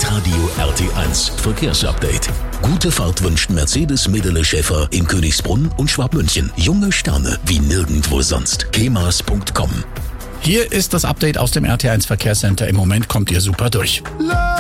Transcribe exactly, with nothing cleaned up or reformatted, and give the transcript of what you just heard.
Hitradio R T eins Verkehrsupdate. Gute Fahrt wünscht Mercedes Medele Schäfer in Königsbrunn und Schwabmünchen. Junge Sterne wie nirgendwo sonst. kemas punkt com. Hier ist das Update aus dem R T eins Verkehrscenter. Im Moment kommt ihr super durch.